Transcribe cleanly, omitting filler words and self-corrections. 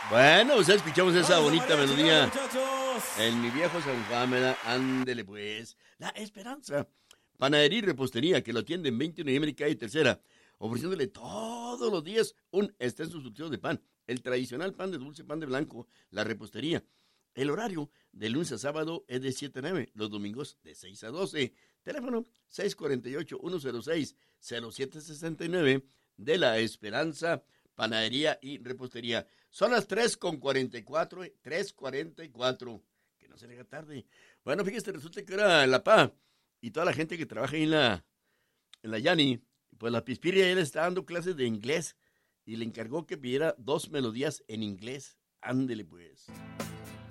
Bueno, pues escuchamos esa Vamos, bonita mariachi, melodía muchachos. en mi viejo San Juan, ¿verdad? Ándele pues. La Esperanza. Panadería y repostería que lo atienden 20 de noviembre y calle Tercera, ofreciéndole todos los días un extenso surtido de pan. El tradicional pan de dulce, pan de blanco, la repostería. El horario de lunes a sábado es de 7 a 9, los domingos de 6 a 12. Teléfono 648-106-0769 de La Esperanza, Panadería y Repostería. Son las 3:44, 3:44. Que no se le haga tarde. Bueno, fíjate, resulta que era La Paz y toda la gente que trabaja ahí en la Yani, pues la Pispiria él está dando clases de inglés y le encargó que pidiera 2 melodías en inglés. Ándele pues.